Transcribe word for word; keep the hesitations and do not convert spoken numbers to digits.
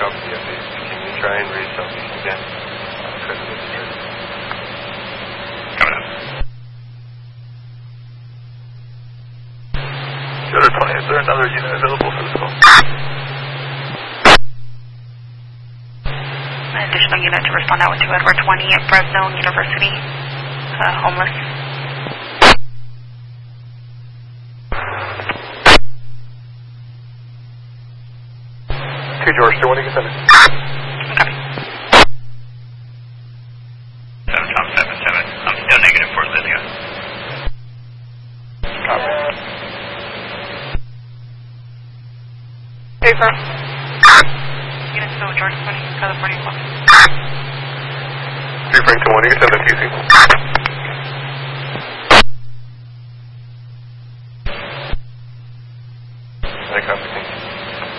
copy the update. Can you try and raise southeast again? Uh, because of this trip. Coming up. Shooter twenty, is there another unit available for this call? An additional unit to respond out to Edward twenty at Fresno University, uh, homeless. Two George, do you want to get sent in? Okay. seven Tom seven seven. I'm still negative for Lilia. Copy. Hey, firm. Unit to George twenty, California. Three Frank to one, you can send in T C.